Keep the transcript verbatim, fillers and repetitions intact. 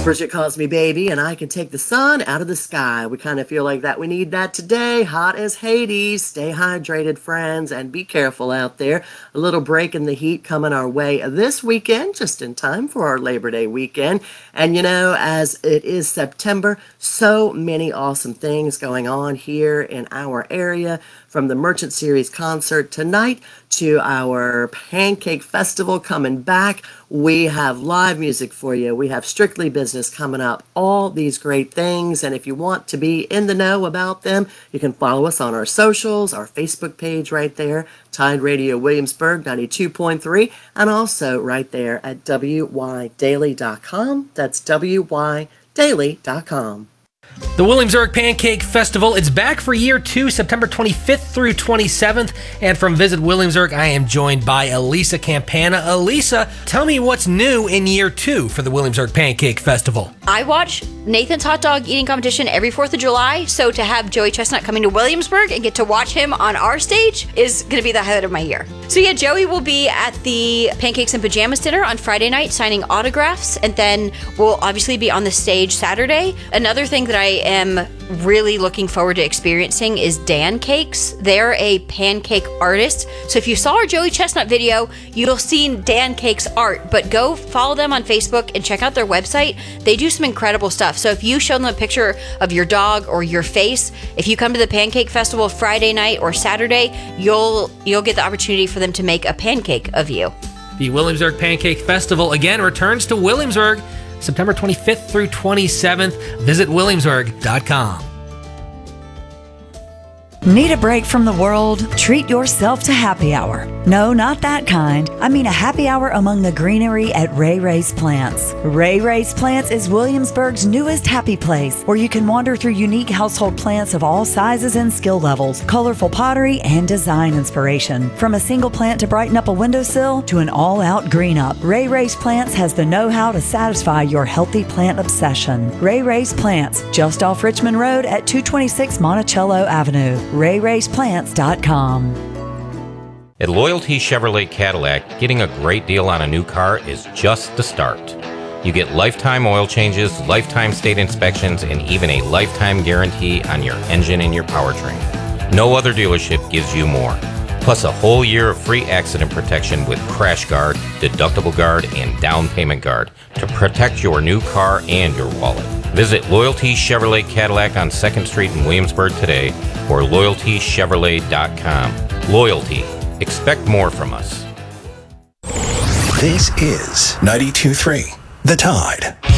Bridget calls me baby, and I can take the sun out of the sky. We kind of feel like that. We need that today. Hot as Hades. Stay hydrated, friends, and be careful out there. A little break in the heat coming our way this weekend, just in time for our Labor Day weekend. And you know, as it is September, so many awesome things going on here in our area, from the Merchant Series concert tonight to our Pancake Festival coming back. We have live music for you. We have Strictly Business coming up. All these great things. And if you want to be in the know about them, you can follow us on our socials, our Facebook page right there, Tide Radio Williamsburg ninety-two point three, and also right there at W Y daily dot com. That's W Y daily dot com. The Williamsburg Pancake Festival, it's back for year two, September twenty-fifth through twenty-seventh. And from Visit Williamsburg, I am joined by Elisa Campana. Elisa, tell me what's new in year two for the Williamsburg Pancake Festival. I watch Nathan's hot dog eating competition every fourth of July, so to have Joey Chestnut coming to Williamsburg and get to watch him on our stage is going to be the highlight of my year. So yeah, Joey will be at the Pancakes and Pajamas dinner on Friday night signing autographs, and then we'll obviously be on the stage Saturday. Another thing that I am really looking forward to experiencing is Dan Cakes. They're a pancake artist. So if you saw our Joey Chestnut video, you'll see Dan Cakes art, but go follow them on Facebook and check out their website. They do some incredible stuff. So if you show them a picture of your dog or your face, if you come to the Pancake Festival Friday night or Saturday, you'll you'll get the opportunity for them to make a pancake of you. The Williamsburg Pancake Festival again returns to Williamsburg September twenty-fifth through twenty-seventh. Visit williamsburg dot com. Need a break from the world? Treat yourself to happy hour. No, not that kind. I mean a happy hour among the greenery at Ray Ray's Plants. Ray Ray's Plants is Williamsburg's newest happy place, where you can wander through unique household plants of all sizes and skill levels, colorful pottery, and design inspiration. From a single plant to brighten up a windowsill to an all-out green up, Ray Ray's Plants has the know-how to satisfy your healthy plant obsession. Ray Ray's Plants, just off Richmond Road at two twenty-six Monticello Avenue. ray rays plants dot com. At Loyalty Chevrolet Cadillac, getting a great deal on a new car is just the start. You get lifetime oil changes, lifetime state inspections, and even a lifetime guarantee on your engine and your powertrain. No other dealership gives you more. Plus a whole year of free accident protection with Crash Guard, Deductible Guard, and Down Payment Guard to protect your new car and your wallet. Visit Loyalty Chevrolet Cadillac on second Street in Williamsburg today or loyalty chevrolet dot com. Loyalty. Expect more from us. This is ninety-two point three The Tide.